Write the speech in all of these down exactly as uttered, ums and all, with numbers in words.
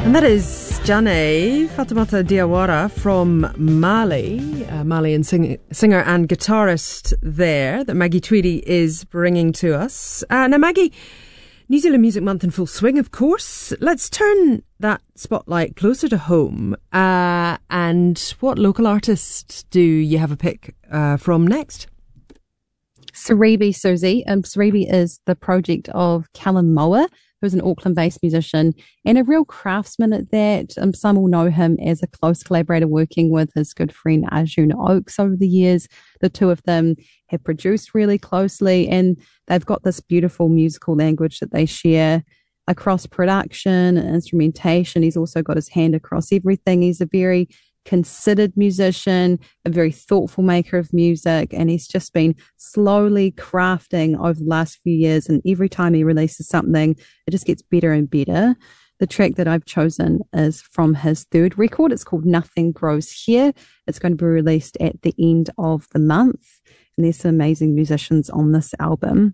And that is Janae Fatoumata Diawara from Mali, a Malian sing- singer and guitarist there that Maggie Tweedy is bringing to us. Uh, now, Maggie, New Zealand Music Month in full swing, of course. Let's turn that spotlight closer to home. Uh, and what local artist do you have a pick uh, from next? Saribi, Susie. Um, Saribi is the project of Callum Moa, who's an Auckland-based musician and a real craftsman at that. Um, some will know him as a close collaborator working with his good friend Arjun Oakes over the years. The two of them have produced really closely, and they've got this beautiful musical language that they share across production and instrumentation. He's also got his hand across everything. He's a very considered musician, a very thoughtful maker of music, and he's just been slowly crafting over the last few years, and every time he releases something it just gets better and better. The track that I've chosen is from his third record. It's called Nothing Grows Here. It's going to be released at the end of the month, and there's some amazing musicians on this album.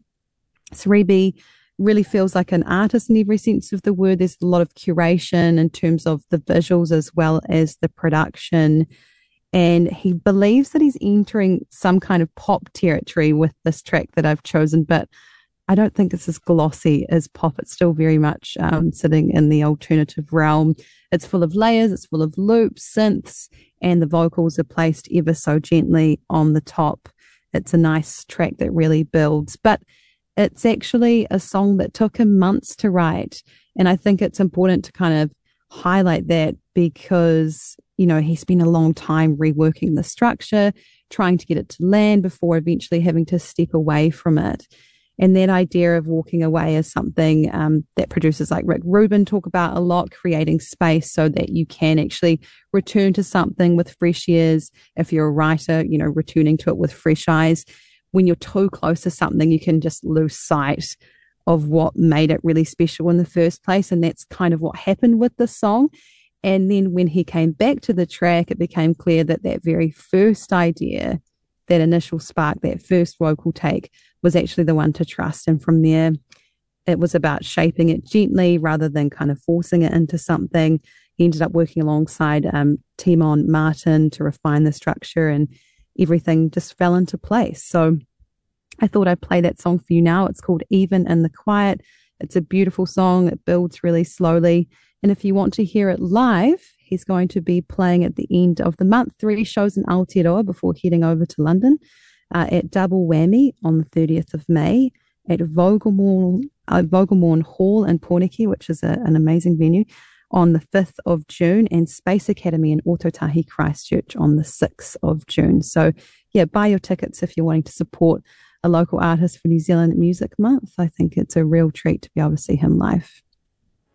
Saribi really feels like an artist in every sense of the word. There's a lot of curation in terms of the visuals as well as the production. And he believes that he's entering some kind of pop territory with this track that I've chosen, but I don't think it's as glossy as pop. It's still very much um, sitting in the alternative realm. It's full of layers, it's full of loops, synths, and the vocals are placed ever so gently on the top. It's a nice track that really builds, but it's actually a song that took him months to write. And I think it's important to kind of highlight that because, you know, he spent a long time reworking the structure, trying to get it to land before eventually having to step away from it. And that idea of walking away is something um, that producers like Rick Rubin talk about a lot, creating space so that you can actually return to something with fresh ears. If you're a writer, you know, returning to it with fresh eyes. When you're too close to something, you can just lose sight of what made it really special in the first place. And that's kind of what happened with the song. And then when he came back to the track, it became clear that that very first idea, that initial spark, that first vocal take was actually the one to trust. And from there, it was about shaping it gently rather than kind of forcing it into something. He ended up working alongside um, Timon Martin to refine the structure, and everything just fell into place. So I thought I'd play that song for you now. It's called Even in the Quiet. It's a beautiful song. It builds really slowly. And if you want to hear it live, he's going to be playing at the end of the month, three shows in Aotearoa before heading over to London uh, at Double Whammy on the thirtieth of May at Vogelmorn, uh, Vogelmorn Hall in Porniki, which is a, an amazing venue, on the fifth of June, and Space Academy in Ōtautahi Christchurch on the sixth of June. So, yeah, buy your tickets if you're wanting to support a local artist for New Zealand Music Month. I think it's a real treat to be able to see him live.